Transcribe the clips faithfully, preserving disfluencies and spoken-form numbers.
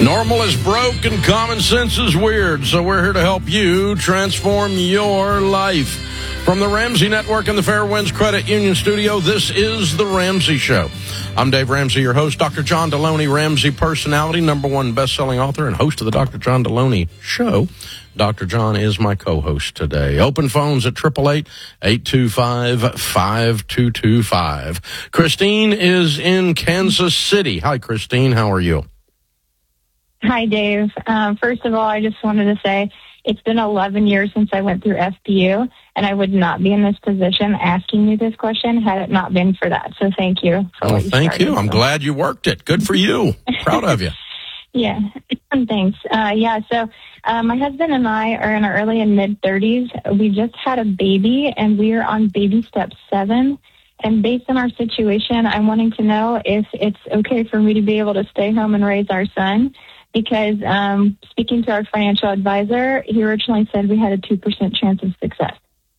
Normal is broke and common sense is weird, so we're here to help you transform your life. From the Ramsey Network and the Fairwinds Credit Union Studio, this is The Ramsey Show. I'm Dave Ramsey, your host. Doctor John Deloney, Ramsey personality, number one best-selling author and host of the Doctor John Deloney Show. Doctor John is my co-host today. Open phones at eight eight eight, eight two five, five two two five. Christine is in Kansas City. Hi, Christine. How are you? Hi, Dave. Um, first of all, I just wanted to say it's been eleven years since I went through F B U, and I would not be in this position asking you this question had it not been for that. So thank you. For Oh, what you thank started. you. I'm glad you worked it. Good for you. Proud of you. Yeah, thanks. Uh, yeah, so uh, my husband and I are in our early and mid-thirties. We just had a baby, and we are on baby step seven. And based on our situation, I'm wanting to know if it's okay for me to be able to stay home and raise our son. Because um, speaking to our financial advisor, he originally said we had a two percent chance of success.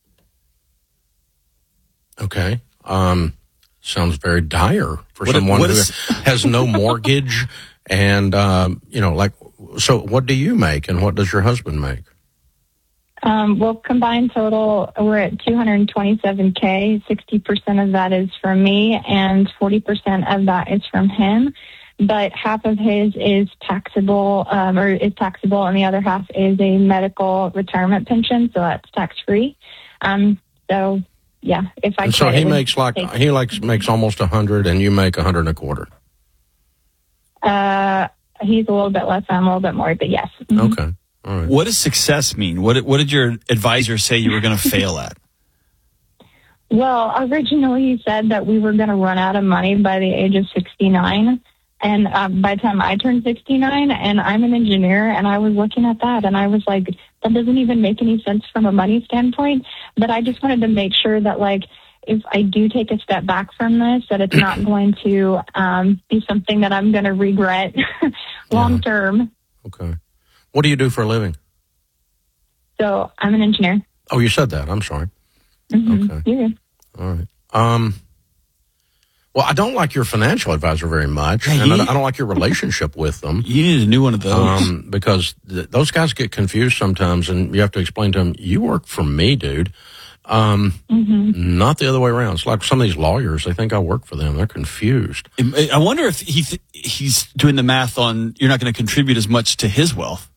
Okay. Um, sounds very dire for What- someone what who is- has no mortgage. And, um, you know, like, so what do you make and what does your husband make? Um, well, combined total, we're at two hundred twenty-seven K. sixty percent of that is from me, and forty percent of that is from him. But half of his is taxable, um, or is taxable, and the other half is a medical retirement pension, so that's tax-free. Um, so, yeah, if I And so could, he it would makes like, take- he likes, makes almost a hundred and you make a hundred and a quarter. Uh, he's a little bit less, I'm a little bit more, but yes. Mhm. Okay. All right. What does success mean? What, what did your advisor say you were going to fail at? Well, originally he said that we were going to run out of money by the age of sixty-nine. And um, by the time I turned sixty-nine, and I'm an engineer, and I was looking at that, and I was like, that doesn't even make any sense from a money standpoint. But I just wanted to make sure that, like, if I do take a step back from this, that it's not going to um, be something that I'm going to regret long term. Okay. What do you do for a living? So I'm an engineer. Oh, you said that. I'm sorry. Mm-hmm. Okay. You're good. All right. Um, well, I don't like your financial advisor very much, Yeah, and I he- don't- I don't like your relationship with them. You need a new one of those. Um, because th- those guys get confused sometimes, and you have to explain to them, you work for me, dude. Um, Mm-hmm. not the other way around. It's like some of these lawyers, they think I work for them. They're confused. I wonder if he th- he's doing the math on you're not going to contribute as much to his wealth.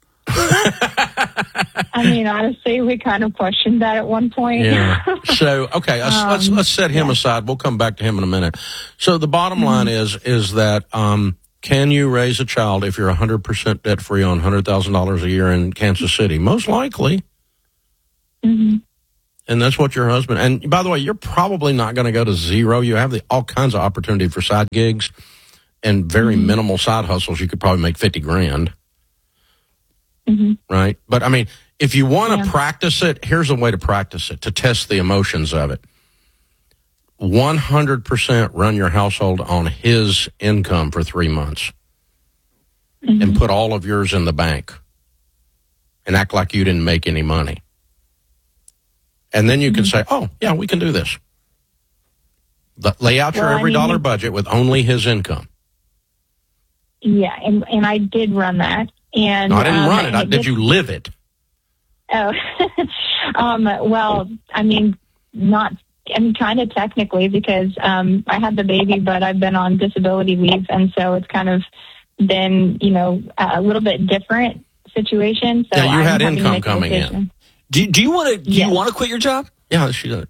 I mean, honestly, we kind of questioned that at one point. Yeah. So, okay, let's, let's, Um, let's set him yeah. aside. We'll come back to him in a minute. So the bottom line is, is that, um, can you raise a child if you're one hundred percent debt free on one hundred thousand dollars a year in Kansas City? Most likely. Mm-hmm. And that's what your husband, and by the way, you're probably not going to go to zero. You have the, all kinds of opportunity for side gigs and very Mm-hmm. minimal side hustles. You could probably make fifty grand. Mm-hmm. Right. But I mean, if you want to Yeah. practice it, here's a way to practice it, to test the emotions of it. one hundred percent run your household on his income for three months Mm-hmm. and put all of yours in the bank and act like you didn't make any money. And then you can say, oh, yeah, we can do this. But lay out your Well, I every mean, dollar you- budget with only his income. Yeah, and, and I did run that. And No, I didn't um, run it. I, it did you live it? Oh, um, well, I mean, not, I mean, kind of technically because um, I had the baby, but I've been on disability leave, and so it's kind of been, you know, a little bit different situation. So Yeah, you I'm had having to income make a coming in. decision. Do, do you want to? Do Yes. you want to quit your job? Yeah, she did.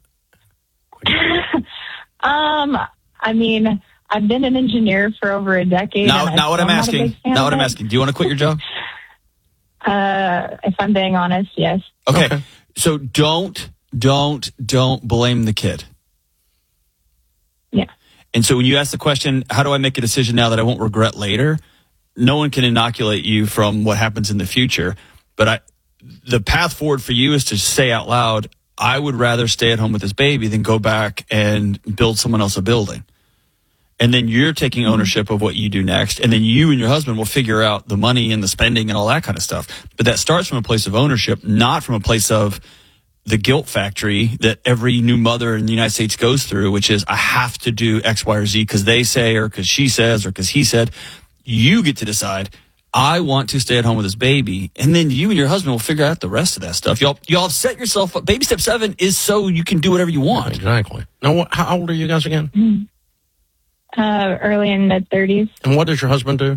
Um, I mean, I've been an engineer for over a decade. Now, and now what still I'm not a big asking. fan Now of what I'm it. asking. Do you want to quit your job? Uh, if I'm being honest, yes. Okay. Okay. So don't, don't, don't blame the kid. Yeah. And so when you ask the question, how do I make a decision now that I won't regret later? No one can inoculate you from what happens in the future. But I, the path forward for you is to say out loud, I would rather stay at home with this baby than go back and build someone else a building. And then you're taking ownership of what you do next. And then you and your husband will figure out the money and the spending and all that kind of stuff. But that starts from a place of ownership, not from a place of the guilt factory that every new mother in the United States goes through, which is I have to do X, Y, or Z because they say, or because she says, or because he said. You get to decide, I want to stay at home with this baby, and then you and your husband will figure out the rest of that stuff. Y'all, y'all have set yourself up. Baby step seven is so you can do whatever you want. Exactly. Now, what, how old are you guys again? Uh, early in mid thirties. And what does your husband do?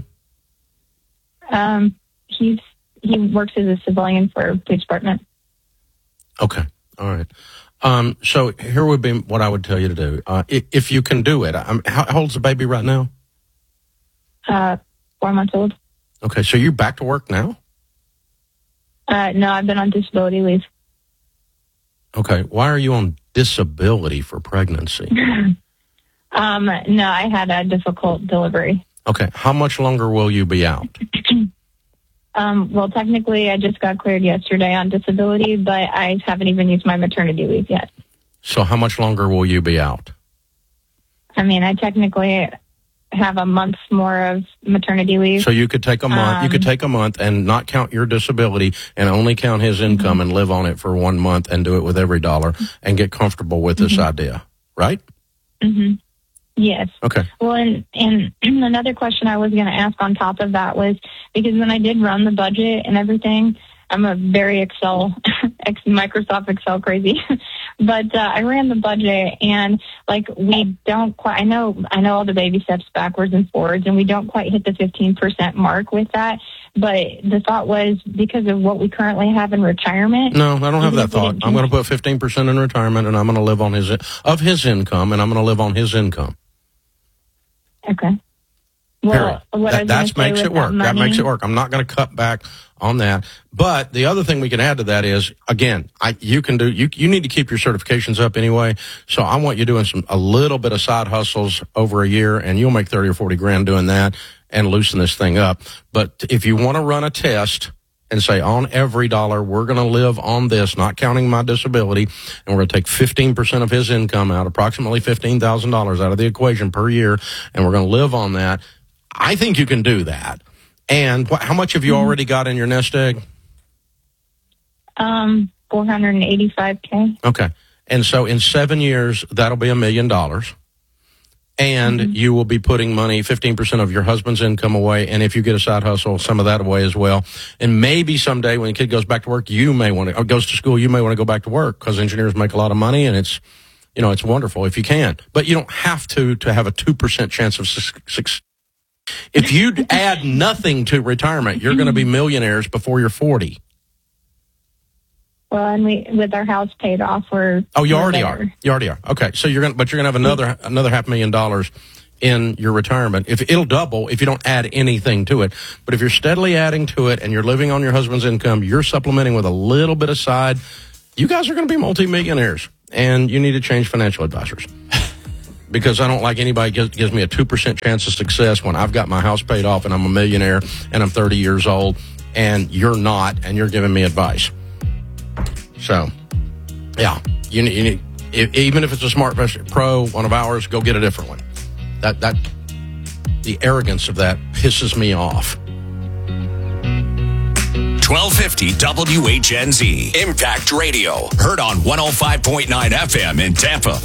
Um, he's he works as a civilian for a police department. Okay. All right. Um, so here would be what I would tell you to do. Uh, if, if you can do it. Um, how, how old's the baby right now? Uh, four months old. Okay. So you're back to work now? Uh, no, I've been on disability leave. Okay. Why are you on disability for pregnancy? um, no, I had a difficult delivery. Okay. How much longer will you be out? um, well, technically, I just got cleared yesterday on disability, but I haven't even used my maternity leave yet. So how much longer will you be out? I mean, I technically have a month more of maternity leave. So you could take a month. Um, you could take a month and not count your disability and only count his income mm-hmm. and live on it for one month and do it with every dollar and get comfortable with mm-hmm. this idea, right? Mm-hmm. Yes. Okay. Well, and, and another question I was going to ask on top of that was, because when I did run the budget and everything, I'm a very Excel, ex Microsoft Excel crazy, but uh, I ran the budget and like we don't quite, I know, I know all the baby steps backwards and forwards and we don't quite hit the fifteen percent mark with that. But the thought was because of what we currently have in retirement. No, I don't have that thought. I'm going to put fifteen percent in retirement and I'm going to live on his, of his income and I'm going to live on his income. Okay. Well, what that that's makes it work. That, that makes it work. I'm not going to cut back on that. But the other thing we can add to that is, again, I, you can do, you, you need to keep your certifications up anyway. So I want you doing some, a little bit of side hustles over a year and you'll make thirty or forty grand doing that and loosen this thing up. But if you want to run a test and say on every dollar, we're going to live on this, not counting my disability, and we're going to take fifteen percent of his income out, approximately fifteen thousand dollars out of the equation per year, and we're going to live on that. I think you can do that. And wh- how much have you already got in your nest egg? Um, four hundred eighty-five K. Okay. And so in seven years, that'll be a million dollars. And mm-hmm. you will be putting money, fifteen percent of your husband's income away. And if you get a side hustle, some of that away as well. And maybe someday when the kid goes back to work, you may want to, or goes to school, you may want to go back to work because engineers make a lot of money and it's, you know, it's wonderful if you can. But you don't have to, to have a two percent chance of success. If you add nothing to retirement, you're going to be millionaires before you're forty. Well, and we, with our house paid off, we're oh, you we're already better. are. You already are. Okay, so you're going, but you're going to have another another half million dollars in your retirement. If it'll double if you don't add anything to it. But if you're steadily adding to it and you're living on your husband's income, you're supplementing with a little bit aside. You guys are going to be multimillionaires, and you need to change financial advisors. Because I don't like anybody gives, gives me a two percent chance of success when I've got my house paid off and I'm a millionaire and I'm thirty years old and you're not and you're giving me advice. So, yeah, you need, you need if, even if it's a Smart Pro, one of ours, go get a different one. That, that, the arrogance of that pisses me off. twelve fifty W H N Z Impact Radio. Heard on one oh five point nine F M in Tampa.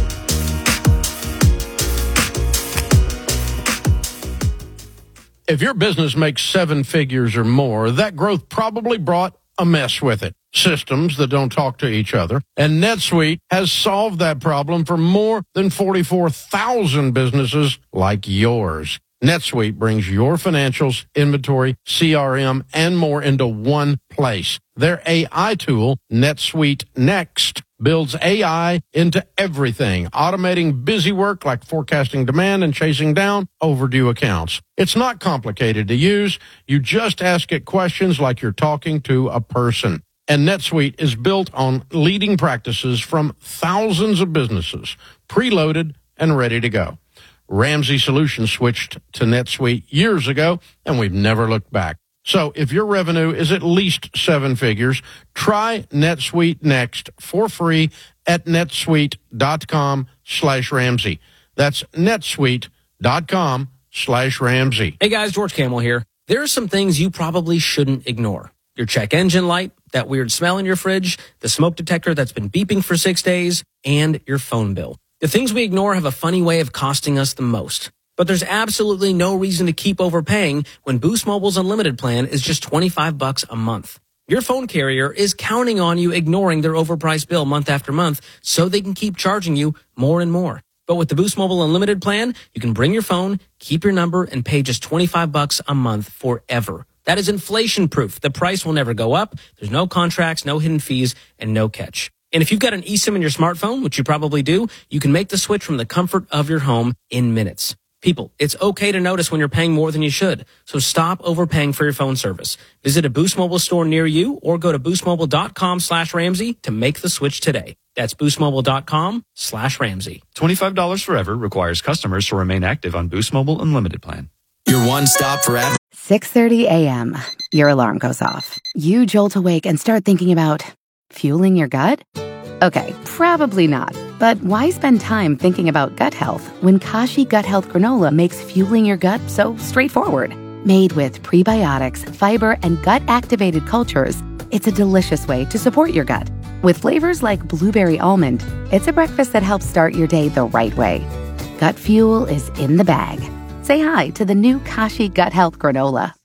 If your business makes seven figures or more, that growth probably brought a mess with it. Systems that don't talk to each other. And NetSuite has solved that problem for more than forty-four thousand businesses like yours. NetSuite brings your financials, inventory, C R M, and more into one place. Their A I tool, NetSuite Next, builds A I into everything, automating busy work like forecasting demand and chasing down overdue accounts. It's not complicated to use. You just ask it questions like you're talking to a person. And NetSuite is built on leading practices from thousands of businesses, preloaded and ready to go. Ramsey Solutions switched to NetSuite years ago, and we've never looked back. So if your revenue is at least seven figures, try NetSuite Next for free at netsuite.com slash Ramsey. That's netsuite.com slash Ramsey. Hey guys, George Camel here. There are some things you probably shouldn't ignore. Your check engine light, that weird smell in your fridge, the smoke detector that's been beeping for six days, and your phone bill. The things we ignore have a funny way of costing us the most. But there's absolutely no reason to keep overpaying when Boost Mobile's unlimited plan is just twenty-five bucks a month. Your phone carrier is counting on you ignoring their overpriced bill month after month so they can keep charging you more and more. But with the Boost Mobile Unlimited plan, you can bring your phone, keep your number, and pay just twenty-five bucks a month forever. That is inflation proof. The price will never go up. There's no contracts, no hidden fees, and no catch. And if you've got an eSIM in your smartphone, which you probably do, you can make the switch from the comfort of your home in minutes. People, it's okay to notice when you're paying more than you should. So stop overpaying for your phone service. Visit a Boost Mobile store near you or go to boostmobile.com slash Ramsey to make the switch today. That's boostmobile.com slash Ramsey. twenty-five dollars forever requires customers to remain active on Boost Mobile Unlimited plan. Your one stop for ad- six thirty a.m. Your alarm goes off. You jolt awake and start thinking about fueling your gut? Okay, probably not. But why spend time thinking about gut health when Kashi Gut Health Granola makes fueling your gut so straightforward? Made with prebiotics, fiber, and gut-activated cultures, it's a delicious way to support your gut. With flavors like blueberry almond, it's a breakfast that helps start your day the right way. Gut fuel is in the bag. Say hi to the new Kashi Gut Health Granola.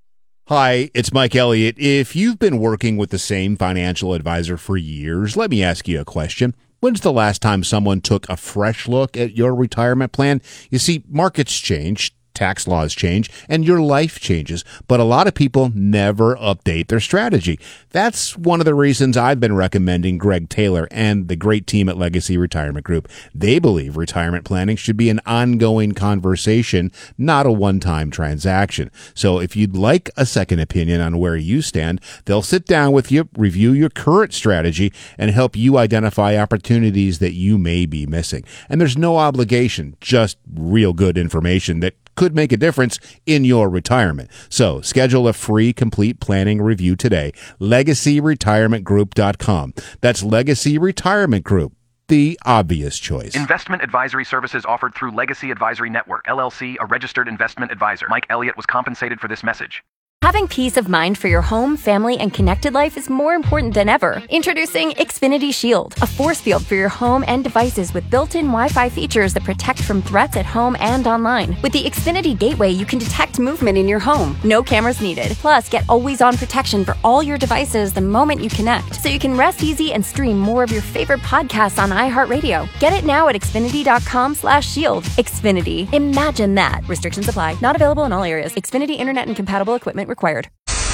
Hi, it's Mike Elliott. If you've been working with the same financial advisor for years, let me ask you a question. When's the last time someone took a fresh look at your retirement plan? You see, markets change, tax laws change, and your life changes, but a lot of people never update their strategy. That's one of the reasons I've been recommending Greg Taylor and the great team at Legacy Retirement Group. They believe retirement planning should be an ongoing conversation, not a one-time transaction. So if you'd like a second opinion on where you stand, they'll sit down with you, review your current strategy, and help you identify opportunities that you may be missing. And there's no obligation, just real good information that could make a difference in your retirement. So schedule a free complete planning review today. legacy retirement group dot com. That's Legacy Retirement Group, the obvious choice. Investment advisory services offered through Legacy Advisory Network, L L C, a registered investment advisor. Mike Elliott was compensated for this message. Having peace of mind for your home, family, and connected life is more important than ever. Introducing Xfinity Shield, a force field for your home and devices with built-in Wi-Fi features that protect from threats at home and online. With the Xfinity Gateway, you can detect movement in your home. No cameras needed. Plus, get always-on protection for all your devices the moment you connect, so you can rest easy and stream more of your favorite podcasts on iHeartRadio. Get it now at xfinity.com slash shield. Xfinity. Imagine that. Restrictions apply. Not available in all areas. Xfinity Internet and compatible equipment required.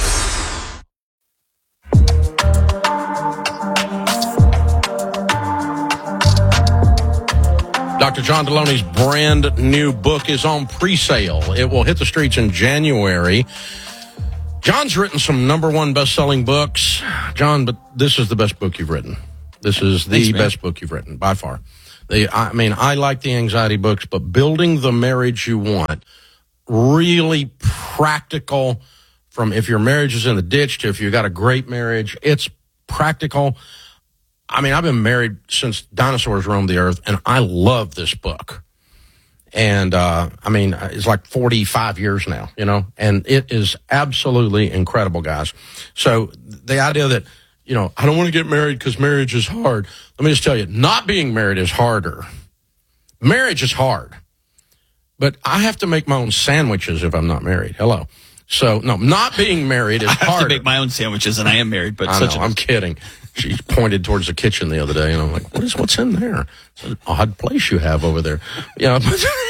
Doctor John Deloney's brand new book is on pre-sale. It will hit the streets in January. John's written some number one best-selling books. John, but this is the best book you've written. This is the Thanks, best book you've written, by far. The, I mean, I like the anxiety books, but Building the Marriage You Want, really practical. From if your marriage is in the ditch to if you got a great marriage, it's practical. I mean, I've been married since dinosaurs roamed the earth, and I love this book. And, uh, I mean, it's like forty-five years now, you know, and it is absolutely incredible, guys. So the idea that, you know, I don't want to get married because marriage is hard. Let me just tell you, not being married is harder. Marriage is hard. But I have to make my own sandwiches if I'm not married. Hello. So, no, not being married is I have harder. to make my own sandwiches, and I am married, but I such know, a... I'm kidding. She pointed towards the kitchen the other day, and I'm like, what is, what's in there? It's an odd place you have over there. Yeah.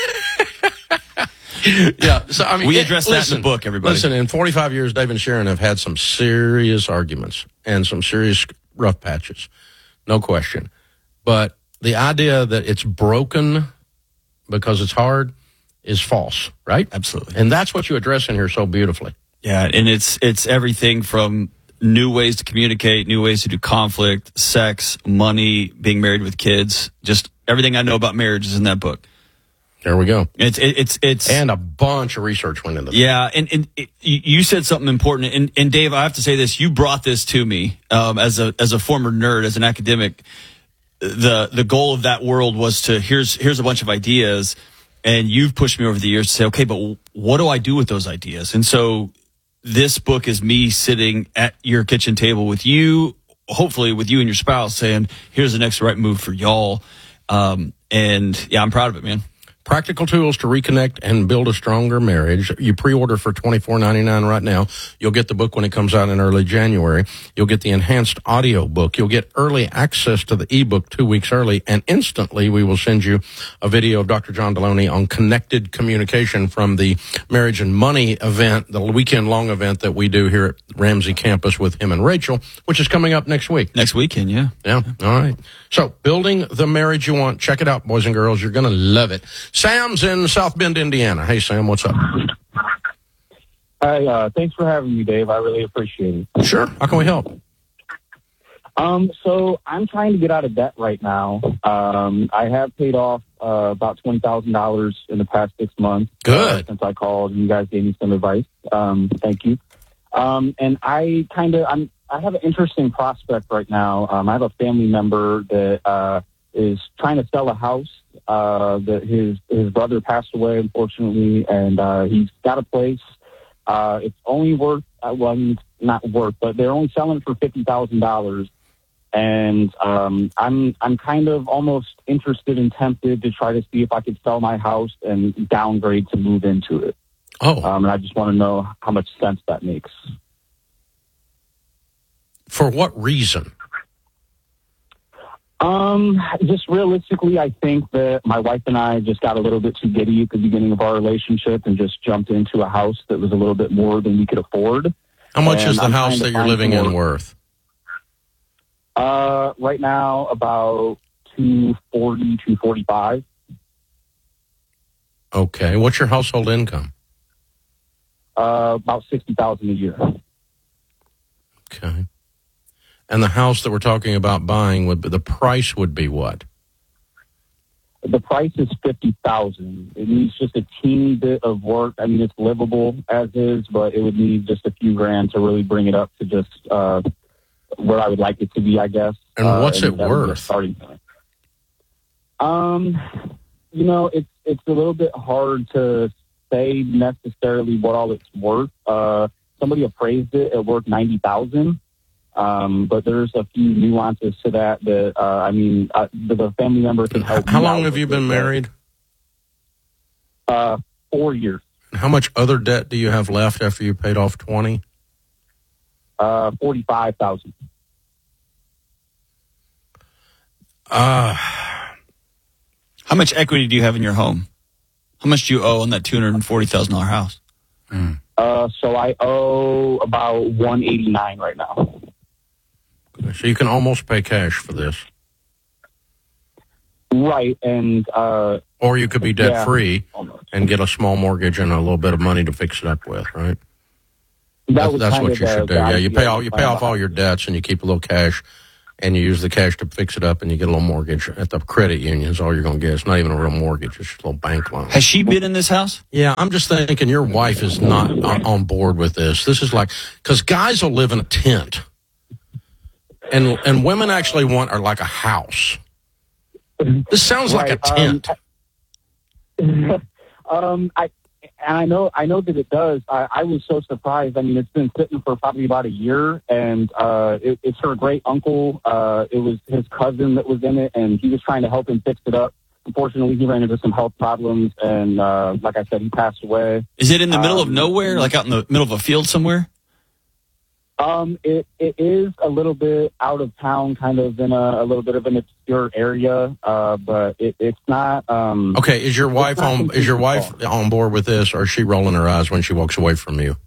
But yeah. So, I mean, we it, address that listen, in the book, everybody. Listen, in forty-five years, Dave and Sharon have had some serious arguments and some serious rough patches. No question. But the idea that it's broken because it's hard is false, right? Absolutely. And that's what you address in here so beautifully. Yeah, and it's it's everything from new ways to communicate, new ways to do conflict, sex, money, being married with kids, just everything I know about marriage is in that book. There we go. It's it, it's it's and a bunch of research went into that. Yeah, and and it, you said something important, and and Dave, I have to say this: you brought this to me um, as a as a former nerd, as an academic. The the goal of that world was to here's here's a bunch of ideas. And you've pushed me over the years to say, okay, but what do I do with those ideas? And so this book is me sitting at your kitchen table with you, hopefully with you and your spouse, saying, here's the next right move for y'all. Um, and yeah, I'm proud of it, man. Practical tools to reconnect and build a stronger marriage. You pre-order for twenty-four ninety-nine right now. You'll get the book when it comes out in early January. You'll get the enhanced audio book. You'll get early access to the ebook two weeks early, and instantly we will send you a video of Doctor John Deloney on connected communication from the Marriage and Money event, the weekend-long event that we do here at Ramsey campus with him and Rachel, which is coming up next week. Next weekend, yeah. Yeah, all right. So, building the marriage you want. Check it out, boys and girls. You're going to love it. Sam's in South Bend, Indiana. Hey, Sam, what's up? Hi, uh, thanks for having me, Dave. I really appreciate it. Sure. How can we help? Um, so I'm trying to get out of debt right now. Um, I have paid off uh, about twenty thousand dollars in the past six months. Good. Uh, since I called and you guys gave me some advice. Um, thank you. Um, and I kind of, I'm, I have an interesting prospect right now. Um, I have a family member that uh, is trying to sell a house. Uh, that his his brother passed away, unfortunately, and uh, he's got a place. Uh, it's only worth, uh, well, I mean, it's not worth, but they're only selling it for fifty thousand dollars. And um, I'm I'm kind of almost interested and tempted to try to see if I could sell my house and downgrade to move into it. Oh. Um, and I just want to know how much sense that makes. For what reason? Um, just realistically, I think that my wife and I just got a little bit too giddy at the beginning of our relationship and just jumped into a house that was a little bit more than we could afford. How much and is the I'm house trying to that you're find living some in more- worth? Uh, right now, about two forty, two forty-five. Okay. What's your household income? Uh, about sixty thousand a year. Okay. And the house that we're talking about buying, would be, the price would be what? The price is fifty thousand. It needs just a teeny bit of work. I mean, it's livable as is, but it would need just a few grand to really bring it up to just uh, where I would like it to be, I guess. And what's uh, it worth? Starting point. Um, you know, it's it's a little bit hard to say necessarily what all it's worth. Uh, somebody appraised it at worth ninety thousand. Um, but there's a few nuances to that that, uh, I mean, uh, the, the family member can help. How long have you been married? Uh, four years. How much other debt do you have left after you paid off twenty? Uh, forty-five thousand. Uh, How much equity do you have in your home? How much do you owe on that two hundred forty thousand dollars house? Mm. Uh, so I owe about one eighty-nine right now. So you can almost pay cash for this. Right, and uh, or you could be debt free yeah, and get a small mortgage and a little bit of money to fix it up with, right? That that's was that's kind what of you the- should do. the Yeah, you idea pay all you pay behind off all your debts and you keep a little cash, and you use the cash to fix it up, and you get a little mortgage at the credit union. Is all you're going to get. It's not even a real mortgage; it's just a little bank loan. Has she been in this house? Yeah, I'm just thinking your wife is not on on board with this. This is like, because guys will live in a tent, and and women actually want are like a house. This sounds like a Right, tent. Um, um, I and I know I know that it does. I, I was so surprised. I mean, it's been sitting for probably about a year, and uh, it, it's her great uncle. Uh, it was his cousin that was in it, and he was trying to help him fix it up. Unfortunately, he ran into some health problems, and uh, like I said, he passed away. Is it in the middle of Um, nowhere, like out in the middle of a field somewhere? Um, it, it is a little bit out of town, kind of in a, a little bit of an obscure area, uh, but it, it's not. Um, Okay, is your wife not on? Is your completely wife on board with this, or is she rolling her eyes when she walks away from you?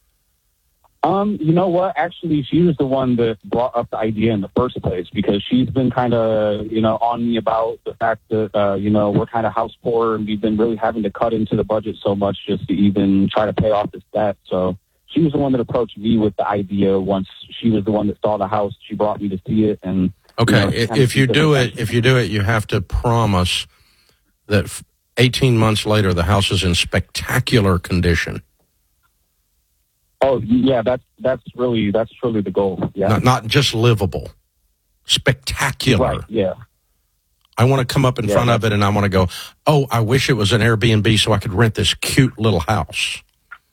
Um, you know what? Actually, she was the one that brought up the idea in the first place because she's been kind of, you know, on me about the fact that, uh, you know, we're kind of house poor and we've been really having to cut into the budget so much just to even try to pay off this debt. So she was the one that approached me with the idea once she was the one that saw the house. She brought me to see it. And Okay, you know, i- kind of if you keep do in it, if you do it, you have to promise that f- eighteen months later the house is in spectacular condition. Oh yeah, that's that's really that's truly the goal. Yeah, Not, not just livable, spectacular. right. Yeah. I want to come up in Yeah, front of it and I want to go, oh, I wish it was an Airbnb so I could rent this cute little house.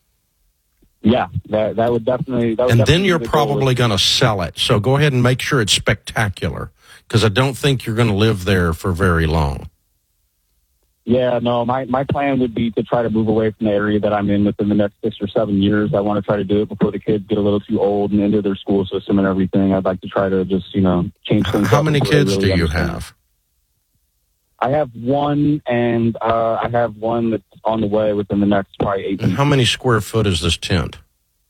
Yeah, that that would definitely. That would And then definitely you're be the goal. probably going to sell it. So go ahead and make sure it's spectacular because I don't think you're going to live there for very long. Yeah, no, my, my plan would be to try to move away from the area that I'm in within the next six or seven years. I want to try to do it before the kids get a little too old and into their school system and everything. I'd like to try to just, you know, change things. How up many before they kids really do you understand. have? I have one, and uh, I have one that's on the way within the next probably eight And weeks. how many square foot is this tent?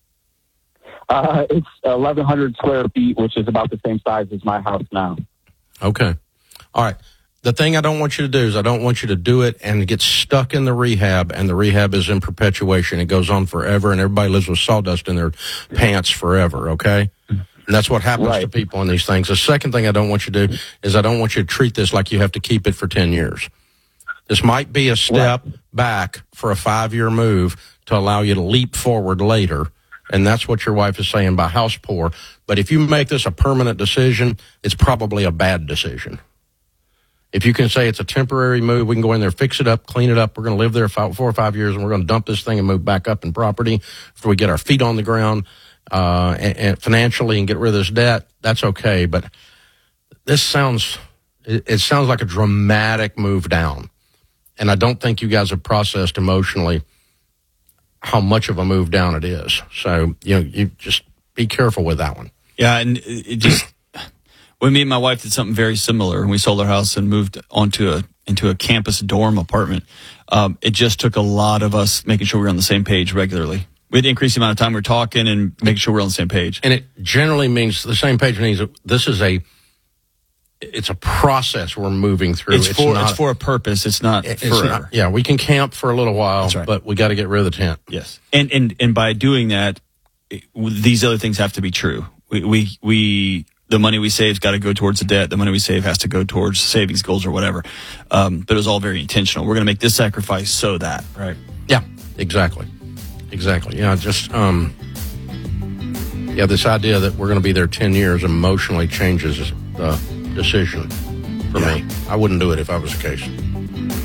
Uh, it's eleven hundred square feet, which is about the same size as my house now. Okay. All right. The thing I don't want you to do is I don't want you to do it and get stuck in the rehab, and the rehab is in perpetuation. It goes on forever, and everybody lives with sawdust in their pants forever, okay? And that's what happens Right. to people in these things. The second thing I don't want you to do is I don't want you to treat this like you have to keep it for ten years. This might be a step Right. back for a five-year move to allow you to leap forward later. And that's what your wife is saying by house poor. But if you make this a permanent decision, it's probably a bad decision. If you can say it's a temporary move, we can go in there, fix it up, clean it up. We're going to live there for four or five years, and we're going to dump this thing and move back up in property after we get our feet on the ground uh, and, and financially and get rid of this debt. That's okay. But this sounds, it, it sounds like a dramatic move down. And I don't think you guys have processed emotionally how much of a move down it is. So, you know, you just be careful with that one. Yeah, and it just when me and my wife did something very similar, and we sold our house and moved onto a into a campus dorm apartment. Um, it just took a lot of us making sure we were on the same page regularly. We had to increase the amount of time we we're talking and making sure we're on the same page. And it generally means the same page means that this is a it's a process we're moving through. It's, for not, it's for a purpose. It's not it's forever. not, yeah, we can camp for a little while, That's right. but we got to get rid of the tent. Yes, and and and by doing that, it, these other things have to be true. We we we the money we save's got to go towards the debt. The money we save has to go towards savings goals or whatever. Um, but it was all very intentional. We're going to make this sacrifice so that right. Yeah, exactly, exactly. Yeah, just um, yeah, this idea that we're going to be there ten years emotionally changes the decision for Yeah. me. I wouldn't do it if I was the case.